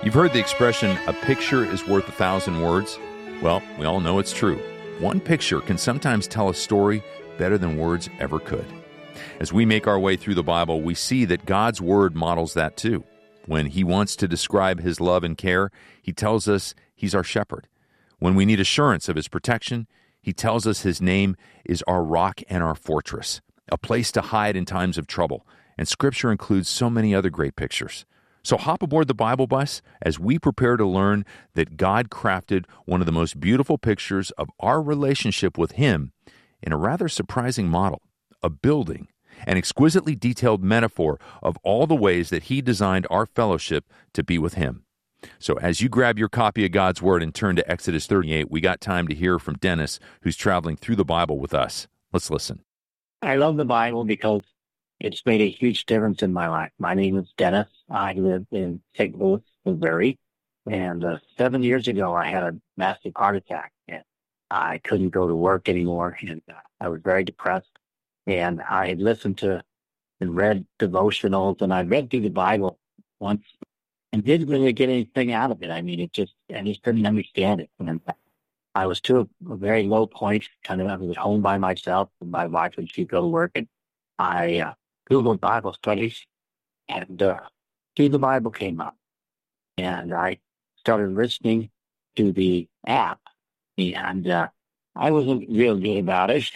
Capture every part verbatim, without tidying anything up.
You've heard the expression, a picture is worth a thousand words. Well, we all know it's true. One picture can sometimes tell a story better than words ever could. As we make our way through the Bible, we see that God's Word models that too. When He wants to describe His love and care, He tells us He's our shepherd. When we need assurance of His protection, He tells us His name is our rock and our fortress, a place to hide in times of trouble. And Scripture includes so many other great pictures. So hop aboard the Bible bus as we prepare to learn that God crafted one of the most beautiful pictures of our relationship with Him in a rather surprising model, a building, an exquisitely detailed metaphor of all the ways that He designed our fellowship to be with Him. So as you grab your copy of God's Word and turn to Exodus thirty-eight, we got time to hear from Dennis, who's traveling through the Bible with us. Let's listen. I love the Bible because it's made a huge difference in my life. My name is Dennis. I live in Saint Louis, Missouri. And uh, seven years ago, I had a massive heart attack. And I couldn't go to work anymore. And uh, I was very depressed. And I had listened to and read devotionals. And I read through the Bible once and didn't really get anything out of it. I mean, it just, I just couldn't understand it. And I was to a, a very low point. Kind of, I was home by myself. And my wife would she'd go to work. And I uh, Googled Bible studies, and uh, through the Bible came up. And I started listening to the app, and uh, I wasn't real good about it.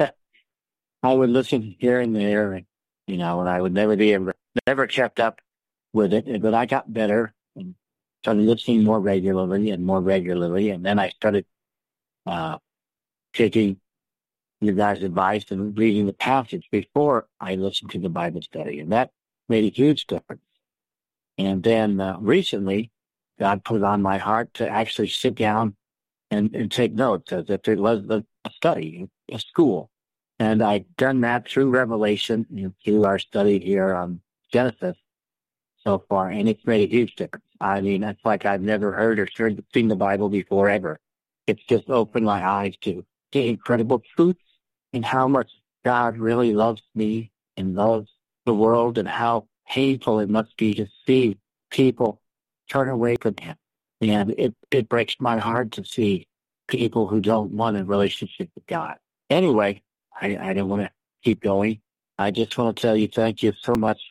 I would listen here and there, and, you know, and I would never be able, never kept up with it. But I got better and started listening more regularly and more regularly. And then I started uh, taking you guys' advice and reading the passage before I listened to the Bible study. And that made a huge difference. And then uh, recently, God put it on my heart to actually sit down and, and take notes as if it was a, a study, a school. And I've done that through Revelation and through our study here on Genesis so far. And it's made a huge difference. I mean, it's like I've never heard or heard, seen the Bible before ever. It's just opened my eyes to the incredible truths and how much God really loves me and loves the world, and how painful it must be to see people turn away from Him. And it, it breaks my heart to see people who don't want a relationship with God. Anyway, I, I don't want to keep going. I just want to tell you thank you so much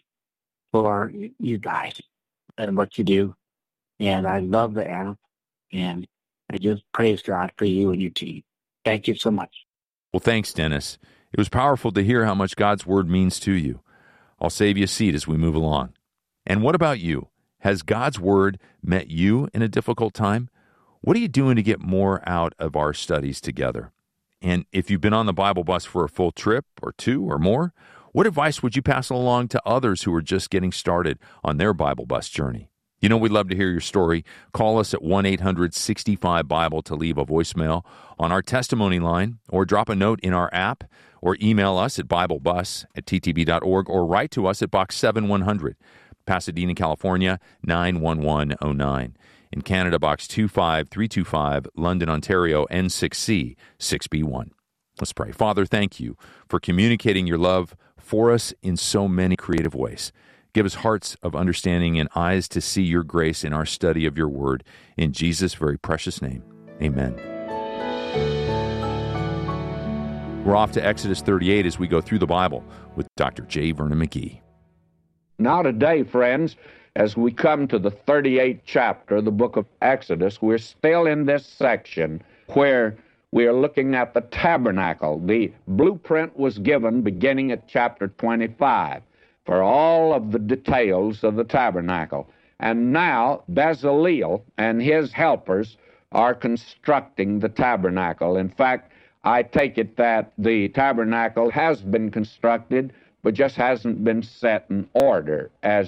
for you guys and what you do. And I love the app, and I just praise God for you and your team. Thank you so much. Well, thanks, Dennis. It was powerful to hear how much God's Word means to you. I'll save you a seat as we move along. And what about you? Has God's Word met you in a difficult time? What are you doing to get more out of our studies together? And if you've been on the Bible bus for a full trip or two or more, what advice would you pass along to others who are just getting started on their Bible bus journey? You know, we'd love to hear your story. Call us at one eight hundred sixty-five Bible to leave a voicemail on our testimony line, or drop a note in our app, or email us at biblebus at t t b dot org, or write to us at Box seven one hundred, Pasadena, California, nine one one oh nine. In Canada, Box two five three two five, London, Ontario, N six C six B one. Let's pray. Father, thank you for communicating your love for us in so many creative ways. Give us hearts of understanding and eyes to see your grace in our study of your word. In Jesus' very precious name, amen. We're off to Exodus thirty-eight as we go through the Bible with Doctor J. Vernon McGee. Now today, friends, as we come to the thirty-eighth chapter of the book of Exodus, we're still in this section where we are looking at the tabernacle. The blueprint was given beginning at chapter twenty-five. For all of the details of the tabernacle. And now Bezaleel and his helpers are constructing the tabernacle. In fact, I take it that the tabernacle has been constructed, but just hasn't been set in order as